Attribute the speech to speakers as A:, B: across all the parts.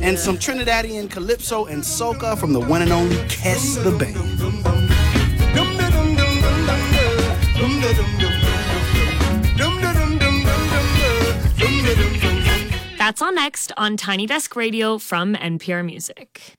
A: and some Trinidadian calypso and soca from the one and only Kes the Band.
B: That's all next on Tiny Desk Radio from NPR Music.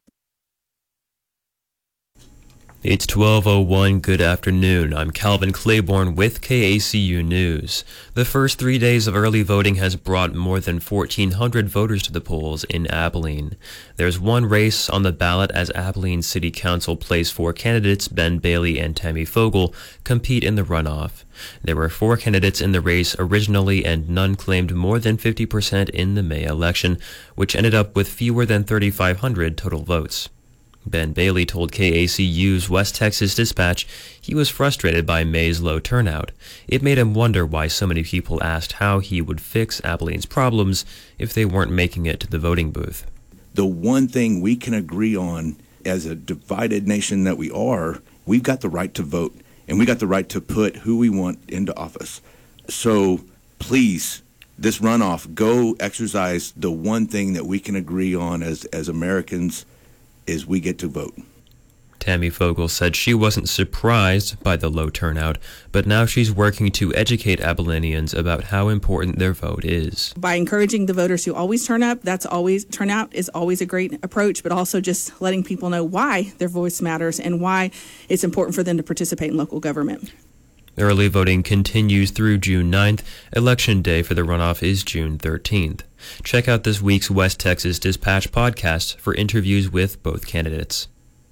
C: It's 12:01. Good afternoon. I'm Calvin Claiborne with KACU News. The first 3 days of early voting has brought more than 1,400 voters to the polls in Abilene. There's one race on the ballot as Abilene City Council Place 4 candidates, Ben Bailey and Tammy Fogle, compete in the runoff. There were 4 candidates in the race originally, and none claimed more than 50% in the May election, which ended up with fewer than 3,500 total votes. Ben Bailey told KACU's West Texas Dispatch he was frustrated by May's low turnout. It made him wonder why so many people asked how he would fix Abilene's problems if they weren't making it to the voting booth.
D: The one thing we can agree on as a divided nation that we are, we've got the right to vote, and we got the right to put who we want into office. So please, this runoff, go exercise the one thing that we can agree on as Americans is we get to vote.
C: Tammy Fogle said she wasn't surprised by the low turnout, but now she's working to educate Abilenians about how important their vote is.
E: By encouraging the voters to always turn up, turnout is always a great approach, but also just letting people know why their voice matters and why it's important for them to participate in local government.
C: Early voting continues through June 9th. Election day for the runoff is June 13th. Check out this week's West Texas Dispatch podcast for interviews with both candidates.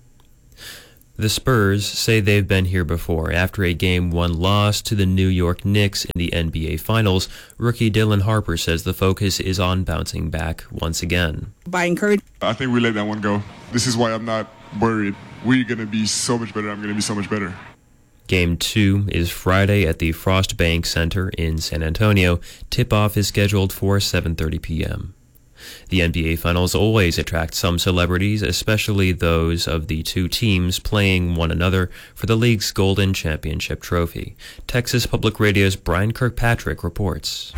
C: The Spurs say they've been here before. After a Game 1 loss to the New York Knicks in the NBA Finals, rookie Dylan Harper says the focus is on bouncing back once again.
F: I think we let that one go. This is why I'm not worried. We're going to be so much better. I'm going to be so much better.
C: Game 2 is Friday at the Frost Bank Center in San Antonio. Tip-off is scheduled for 7:30 p.m. The NBA Finals always attract some celebrities, especially those of the two teams playing one another for the league's Golden Championship trophy. Texas Public Radio's Brian Kirkpatrick reports.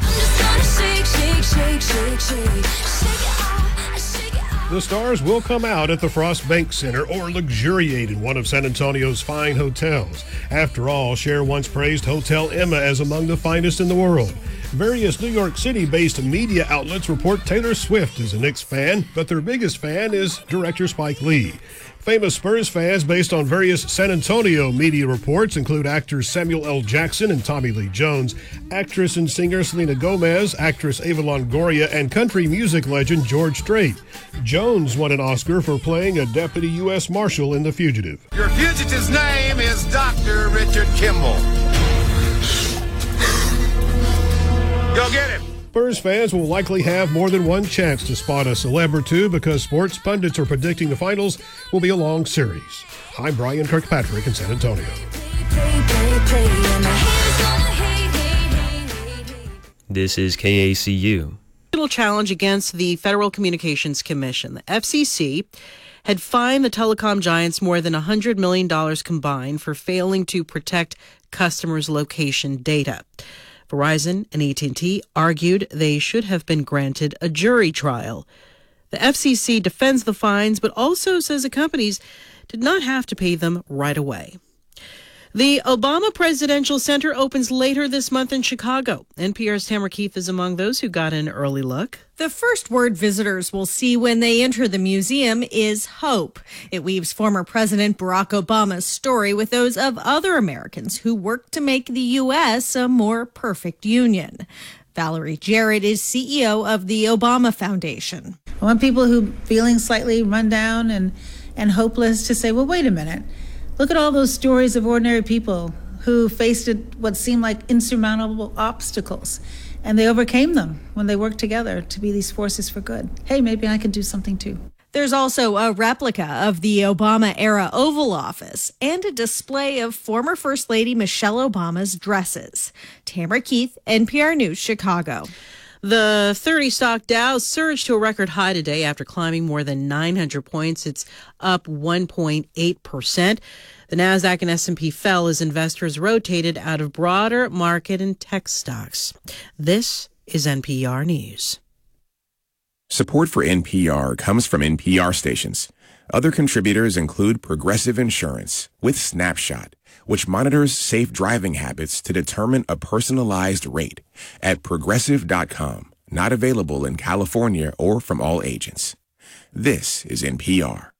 G: The stars will come out at the Frost Bank Center or luxuriate in one of San Antonio's fine hotels. After all, Cher once praised Hotel Emma as among the finest in the world. Various New York City-based media outlets report Taylor Swift is a Knicks fan, but their biggest fan is director Spike Lee. Famous Spurs fans based on various San Antonio media reports include actors Samuel L. Jackson and Tommy Lee Jones, actress and singer Selena Gomez, actress Ava Longoria, and country music legend George Strait. Jones won an Oscar for playing a deputy U.S. Marshal in The Fugitive.
H: Your fugitive's name is Dr. Richard Kimball. Go get him.
G: Spurs fans will likely have more than one chance to spot a celeb or two because sports pundits are predicting the finals will be a long series. I'm Brian Kirkpatrick in San Antonio.
C: This is KACU.
I: Challenge against the Federal Communications Commission. The FCC had fined the telecom giants more than $100 million combined for failing to protect customers' location data. Verizon and AT&T argued they should have been granted a jury trial. The FCC defends the fines, but also says the companies did not have to pay them right away. The Obama Presidential Center opens later this month in Chicago. NPR's Tamara Keith is among those who got an early look.
J: The first word visitors will see when they enter the museum is hope. It weaves former President Barack Obama's story with those of other Americans who worked to make the U.S. a more perfect union. Valerie Jarrett is CEO of the Obama Foundation.
K: I want people who feeling slightly run down and hopeless to say, well, wait a minute. Look at all those stories of ordinary people who faced what seemed like insurmountable obstacles, and they overcame them when they worked together to be these forces for good. Hey, maybe I can do something too.
J: There's also a replica of the Obama-era Oval Office and a display of former First Lady Michelle Obama's dresses. Tamara Keith, NPR News, Chicago.
I: The 30-stock Dow surged to a record high today after climbing more than 900 points. It's up 1.8%. The Nasdaq and S&P fell as investors rotated out of broader market and tech stocks. This is NPR News.
L: Support for NPR comes from NPR stations. Other contributors include Progressive Insurance with Snapshot, which monitors safe driving habits to determine a personalized rate at Progressive.com. Not available in California or from all agents. This is NPR.